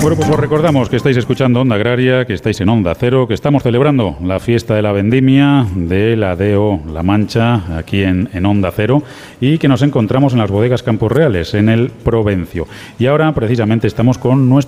Bueno, pues os recordamos que estáis escuchando Onda Agraria, que estáis en Onda Cero, que estamos celebrando la fiesta de la vendimia de la DO La Mancha aquí en Onda Cero y que nos encontramos en las bodegas Campos Reales, en el Provencio. Y ahora precisamente estamos con nuestro